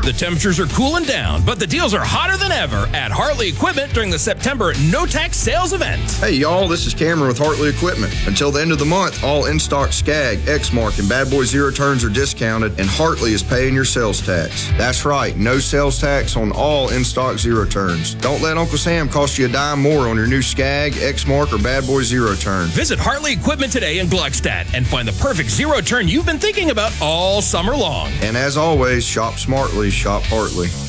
The temperatures are cooling down, but the deals are hotter than ever at Hartley Equipment during the September no-tax sales event. Hey y'all, this is Cameron with Hartley Equipment. Until the end of the month, all in-stock Skag, Exmark, and Bad Boy Zero Turns are discounted, and Hartley is paying your sales tax. That's right, no sales tax on all in-stock Zero Turns. Don't let Uncle Sam cost you a dime more on your new Skag, Exmark, or Bad Boy Zero Turn. Visit Hartley Equipment today in Gluckstadt and find the perfect zero turn you've been thinking about all summer long. And as always, shop smartly, shop Hartley.